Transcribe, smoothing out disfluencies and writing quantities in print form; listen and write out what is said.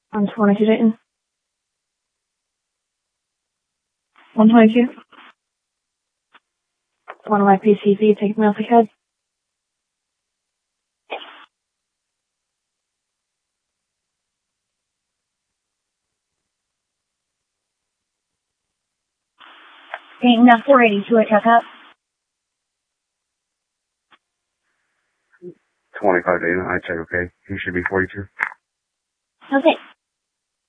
I'm 22 Dayton. 122. One of my PCV taking me off the head. Dayton, 482 at checkup. 25 Dayton, I check, okay. He should be 42. Okay.